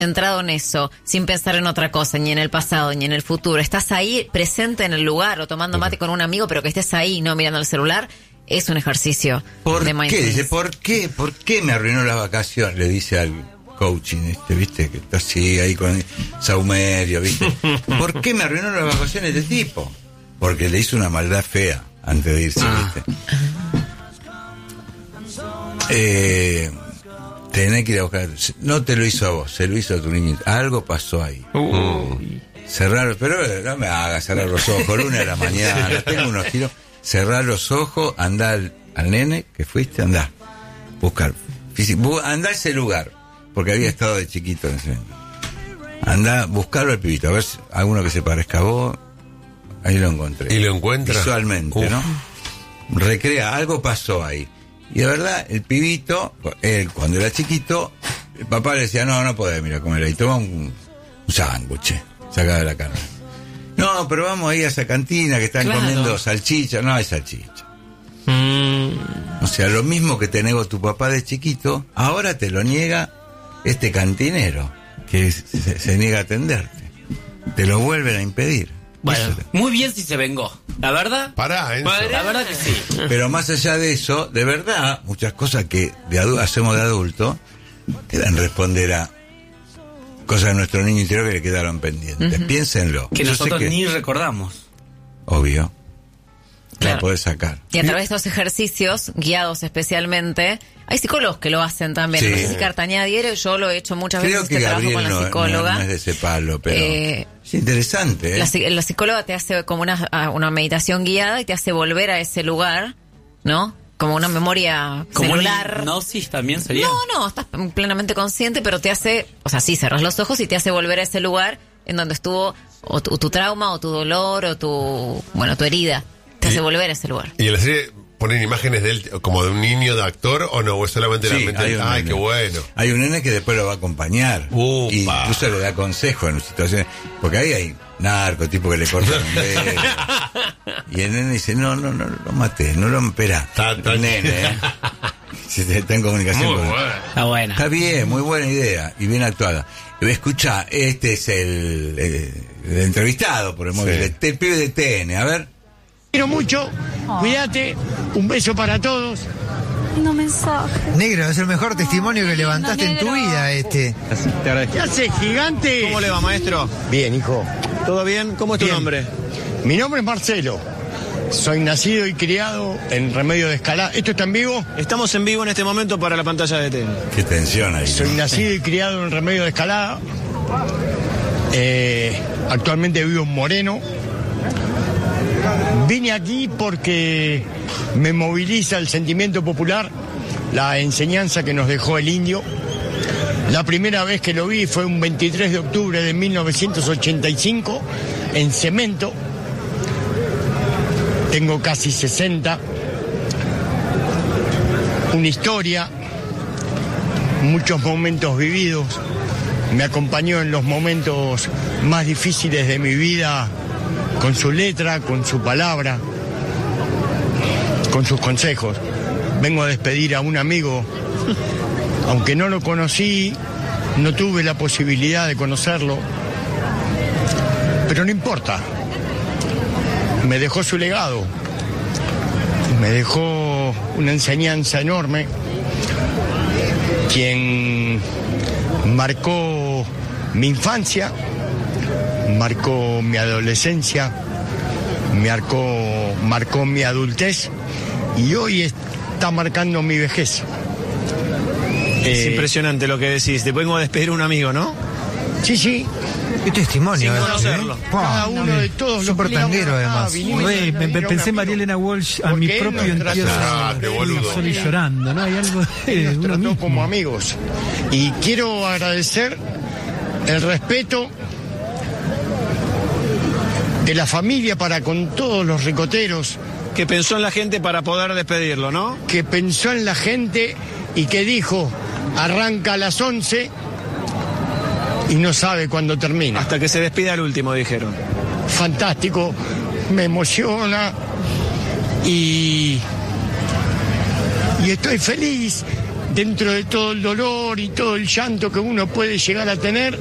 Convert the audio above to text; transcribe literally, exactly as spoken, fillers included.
centrado en eso, sin pensar en otra cosa, ni en el pasado, ni en el futuro. Estás ahí presente en el lugar o tomando mate con un amigo, pero que estés ahí, no mirando el celular, es un ejercicio ¿Por de mindfulness. qué? Dice, ¿por qué? ¿Por qué me arruinó las vacaciones? Le dice al coaching este, ¿viste? Que está así, ahí con saumerio, ¿viste? ¿Por qué me arruinó las vacaciones de tipo? Porque le hizo una maldad fea antes de irse, Ah. ¿viste? Eh... Tenés que ir a buscar. No te lo hizo a vos, se lo hizo a tu niñito. Algo pasó ahí. Uh. Cerrar, pero no me hagas cerrar los ojos. Lunes de la mañana, tengo unos tiros. Cerrar los ojos, andá al, al nene que fuiste, andá. Buscar. Bu- andá a ese lugar, porque había estado de chiquito en ese momento. Andá, buscarlo al pibito, a ver si alguno que se parezca a vos. Ahí lo encontré. ¿Y lo encuentra? Visualmente, Uf. ¿no? Recrea, algo pasó ahí. Y de verdad, el pibito, él cuando era chiquito, el papá le decía, no, no podés, mira, comer ahí, toma un, un sándwich, saca de la carne. No, pero vamos ahí a esa cantina que están Claro. comiendo salchicha, no hay salchicha. Mm. O sea, lo mismo que te negó tu papá de chiquito, ahora te lo niega este cantinero, que se, se niega a atenderte. Te lo vuelven a impedir. Bueno, Eso. muy bien si se vengó. La verdad, Pará, Enzo. la verdad que sí. Pero más allá de eso, de verdad, muchas cosas que de adu- hacemos de adulto quedan responder a cosas de nuestro niño interior que le quedaron pendientes. Ujú. Piénsenlo. Que Yo sé nosotros que, ni recordamos. obvio, Claro. la podés sacar. Y a través de estos ejercicios, guiados especialmente, hay psicólogos que lo hacen también. Sí. No sé si Cartañeda Diario, yo lo he hecho muchas Creo veces, que este trabajo Gabriel con la no, psicóloga. no- no es de ese palo, pero Eh, es interesante, ¿eh? La, psi- la psicóloga te hace como una, a- una meditación guiada y te hace volver a ese lugar, ¿no? Como una memoria Como celular. una hipnosis también sería. No, no, estás plenamente consciente, pero te hace, o sea, sí, cerras los ojos y te hace volver a ese lugar en donde estuvo o tu, tu trauma o tu dolor o tu, bueno, tu herida. Te hace volver a ese lugar. ¿Y en la serie ponen imágenes de él como de un niño de actor o no? ¿O es solamente Sí, la mente? hay un Ay, nene. qué bueno. Hay un nene que después lo va a acompañar. Upa. Y incluso le da consejos en situaciones. Porque ahí hay narco, tipo que le cortan un dedo. Y el nene dice, no, no, no, lo maté, no lo esperá. Está- está- El nene, ¿eh? Si está en comunicación Muy con él. bueno. Está buena. Está bien, muy buena idea y bien actuada. Escucha, este es el, el, el entrevistado por el móvil, Sí. el, el pibe de T N, a ver. Quiero mucho, cuídate, un beso para todos. No mensaje. Negro, es el mejor testimonio que levantaste en tu Negro. vida, este. ¿Qué haces, gigante? ¿Cómo le va, maestro? Bien, hijo. ¿Todo bien? ¿Cómo es tu Bien. nombre? Mi nombre es Marcelo. Soy nacido y criado en Remedio de Escalada. ¿Esto está en vivo? Estamos en vivo en este momento para la pantalla de T N. Qué tensión ahí. Soy ¿no? nacido y criado en Remedio de Escalada. Eh, actualmente vivo en Moreno. Vine aquí porque me moviliza el sentimiento popular, la enseñanza que nos dejó el indio. La primera vez que lo vi fue un veintitrés de octubre de mil novecientos ochenta y cinco en Cemento. Tengo casi sesenta. Una historia, muchos momentos vividos. Me acompañó en los momentos más difíciles de mi vida con su letra, con su palabra, con sus consejos. Vengo a despedir a un amigo, aunque no lo conocí, no tuve la posibilidad de conocerlo, pero no importa. Me dejó su legado, me dejó una enseñanza enorme, quien marcó mi infancia, marcó mi adolescencia, marcó, marcó mi adultez y hoy está marcando mi vejez. Es Eh, impresionante lo que decís. Te vengo a despedir a un amigo, ¿no? Sí, sí. Qué testimonio, Sin ¿eh? conocerlo. Pa, Cada uno de todos los Súper que estamos tanguero, acá, además. vinimos Güey, a me- despedir a un pensé en amigo, María Elena Walsh a porque mi él propio nos trató- entierro Ah, qué boludo. solo y llorando, ¿no? Hay algo de Él nos uno trató mismo. como amigos. Y quiero agradecer el respeto de la familia para con todos los ricoteros, Que pensó en la gente para poder despedirlo, ¿no? que pensó en la gente y que dijo, arranca a las once y no sabe cuándo termina. Hasta que se despida el último, dijeron. Fantástico, me emociona y, y estoy feliz dentro de todo el dolor y todo el llanto que uno puede llegar a tener,